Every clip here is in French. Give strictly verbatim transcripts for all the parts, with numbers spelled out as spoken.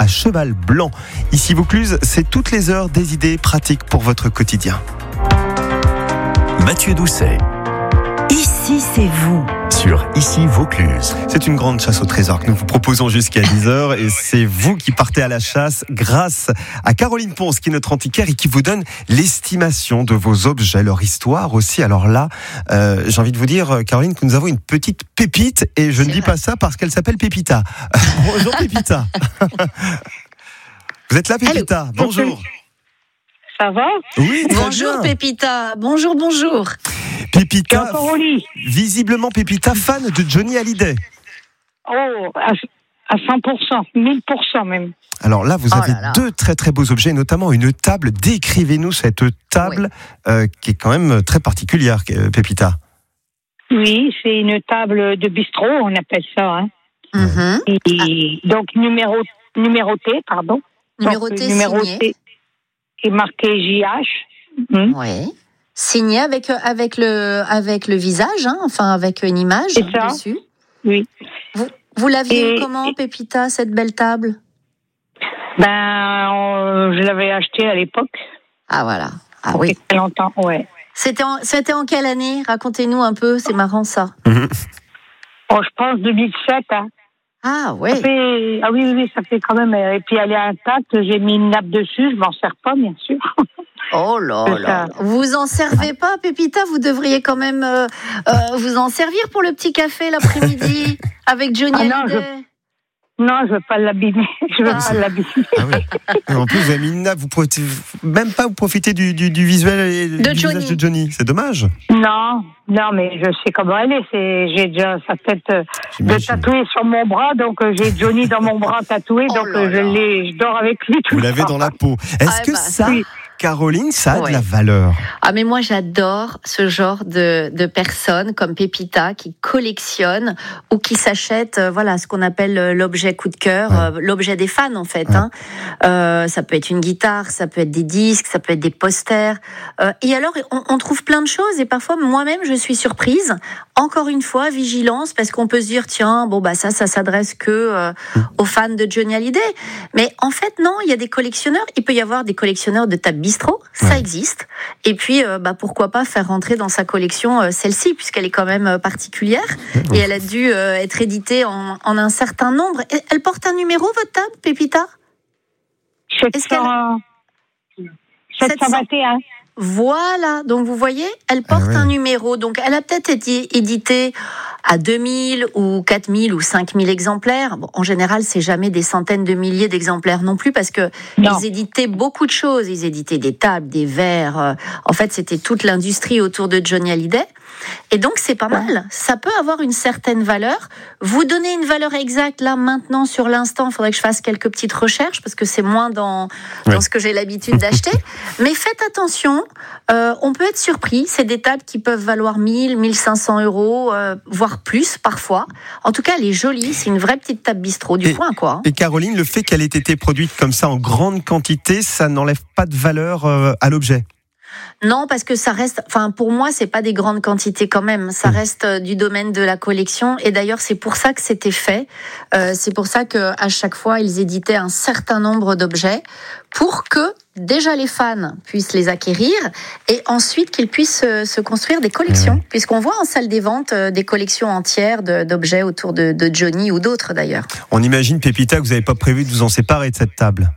à Cheval Blanc. Ici Vaucluse, c'est toutes les heures des idées pratiques pour votre quotidien. Mathieu Doucet. Ici, c'est vous. Sur Ici Vaucluse. C'est une grande chasse au trésor que nous vous proposons jusqu'à dix heures et c'est vous qui partez à la chasse grâce à Caroline Ponce qui est notre antiquaire et qui vous donne l'estimation de vos objets, leur histoire aussi. Alors là, euh, j'ai envie de vous dire, Caroline, que nous avons une petite pépite et je C'est ne dis vrai. pas ça parce qu'elle s'appelle Pépita. Bonjour Pépita. Vous êtes là Pépita? Bonjour. Ça va? Oui, très Bonjour bien. Pépita. Bonjour, bonjour. Pépita, Encore au lit. visiblement Pépita, fan de Johnny Hallyday. Oh, à, à cent pour cent, mille pour cent même. Alors là, vous Oh avez là là. deux très très beaux objets, notamment une table. Décrivez-nous cette table euh, qui est quand même très particulière, euh, Pépita. Oui, c'est une table de bistrot, on appelle ça. Hein. Mhm. Et donc numéro, numérotée, pardon. Numéroté, Donc, signé. numérotée et marqué J H. Hmm. Oui. Signé avec, euh, avec, le, avec le visage, hein, enfin avec une image C'est ça. dessus. Oui. Vous, vous l'aviez Et- eu comment, Pépita, cette belle table? Ben, euh, je l'avais acheté à l'époque. Ah voilà. Ah Il y oui. a très longtemps, ouais. C'était en, c'était en quelle année? Racontez-nous un peu, c'est marrant ça. Oh, je pense deux mille sept. Hein. Ah Ça ouais. fait... Ah oui, oui, oui, ça fait quand même. euh, Et puis elle est intacte, j'ai mis une nappe dessus, je m'en sers pas, bien sûr. Oh là C'est là. ça. Vous en servez pas, Pépita? Vous devriez quand même euh, euh, vous en servir pour le petit café l'après-midi avec Johnny Ah non, Hallyday. Non, je veux pas l'abîmer. Je veux Ah. pas l'abîmer. Ah oui. En plus, vous avez mis une nappe, vous pouvez même pas vous profiter du, du, du visuel et De du Johnny. visage de Johnny. C'est dommage. Non, non, mais je sais comment elle est. C'est, j'ai déjà sa tête euh, de J'imagine. tatouée sur mon bras, donc euh, j'ai Johnny dans mon bras tatoué, Oh donc là euh, je là. l'ai, je dors avec lui tout Vous le l'avez temps. dans la peau. Est-ce Ah que bah, ça, oui. Caroline, ça a Ouais. de la valeur? Ah mais moi j'adore ce genre de, de personnes comme Pépita qui collectionnent ou qui s'achètent euh, voilà ce qu'on appelle euh, l'objet coup de cœur, Ouais. euh, l'objet des fans en fait. Ouais. Hein. Euh, ça peut être une guitare, ça peut être des disques, ça peut être des posters. Euh, et alors on, on trouve plein de choses et parfois moi-même je suis surprise. Encore une fois vigilance parce qu'on peut se dire tiens bon bah ça ça s'adresse que euh, aux fans de Johnny Hallyday. Mais en fait non, il y a des collectionneurs. Il peut y avoir des collectionneurs de tables bistrot, ça Ouais. existe. Et puis, euh, bah, pourquoi pas faire rentrer dans sa collection euh, celle-ci, puisqu'elle est quand même euh, particulière. Et elle a dû euh, être éditée en, en un certain nombre. Et elle porte un numéro, votre table, Pépita? Est-ce qu'elle- sept cents sept cent vingt et un. Voilà, donc vous voyez, elle porte Ah ouais. un numéro. Donc elle a peut-être été éditée à deux mille ou quatre mille ou cinq mille exemplaires. Bon, en général, c'est jamais des centaines de milliers d'exemplaires non plus parce que Non. ils éditaient beaucoup de choses. Ils éditaient des tables, des verres. euh, En fait, c'était toute l'industrie autour de Johnny Hallyday. Et donc, c'est pas mal. Ça peut avoir une certaine valeur. Vous donnez une valeur exacte là, maintenant, sur l'instant. Il faudrait que je fasse quelques petites recherches parce que c'est moins dans, dans Ouais. ce que j'ai l'habitude d'acheter. Mais faites attention. Euh, on peut être surpris. C'est des tables qui peuvent valoir mille, mille cinq cents euros, euh, voire plus parfois. En tout cas, elle est jolie. C'est une vraie petite table bistrot du Et- coin, quoi. Et Caroline, le fait qu'elle ait été produite comme ça en grande quantité, ça n'enlève pas de valeur euh, à l'objet. Non, parce que ça reste, enfin pour moi, c'est pas des grandes quantités quand même. Ça reste euh, du domaine de la collection. Et d'ailleurs, c'est pour ça que c'était fait. Euh, c'est pour ça que à chaque fois, ils éditaient un certain nombre d'objets pour que déjà les fans puissent les acquérir et ensuite qu'ils puissent euh, se construire des collections. Puisqu'on voit en salle des ventes euh, des collections entières de- d'objets autour de, de Johnny ou d'autres d'ailleurs. On imagine, Pépita, que vous n'avez pas prévu de vous en séparer de cette table.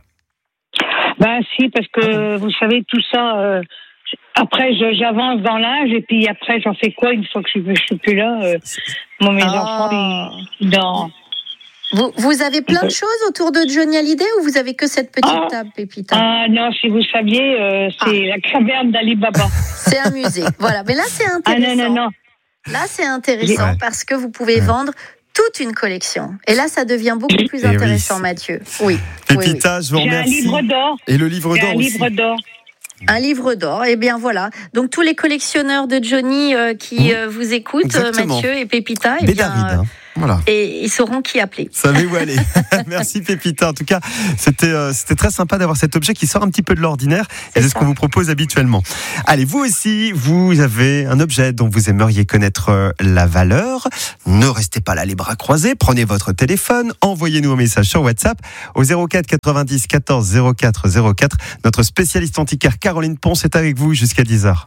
Ben si, parce que vous savez, tout ça, euh, après je- j'avance dans l'âge et puis après j'en fais quoi une fois que je ne suis plus là euh, Moi, mes Ah. enfants, ils, dans... Vous, vous avez plein de choses autour de Johnny Hallyday ou vous avez que cette petite Ah. table, Pépita? Ah non, si vous saviez, euh, c'est la caverne d'Ali Baba. C'est un musée. Voilà, mais là c'est Ah intéressant. non, non, non. Là, c'est intéressant Ouais. parce que vous pouvez Ouais. vendre toute une collection. Et là, ça devient beaucoup plus Eh oui, intéressant, c'est- Mathieu. Oui. oui, oui. Pépita, je vous J'ai un remercie. livre d'or. Et le livre J'ai d'or un aussi. livre d'or. Un livre d'or. Eh bien, voilà. Donc, tous les collectionneurs de Johnny euh, qui Mmh. euh, vous écoutent, Exactement. Mathieu et Pépita, eh bien, Bédaride, hein. Voilà. Et ils sauront qui appeler. Savez où aller. Merci Pépita. En tout cas, c'était euh, c'était très sympa d'avoir cet objet qui sort un petit peu de l'ordinaire. Et c'est ce qu'on vous propose habituellement. Allez, vous aussi, vous avez un objet dont vous aimeriez connaître euh, la valeur. Ne restez pas là les bras croisés. Prenez votre téléphone, envoyez-nous un message sur WhatsApp au zéro quatre quatre-vingt-dix quatorze zéro quatre zéro quatre. Notre spécialiste antiquaire Caroline Ponce est avec vous jusqu'à dix heures.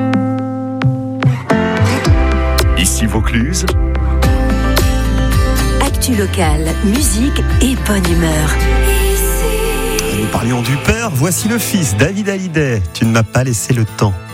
Ici Vaucluse. Actu locale, musique et bonne humeur. Nous parlions du père, voici le fils, David Hallyday. Tu ne m'as pas laissé le temps.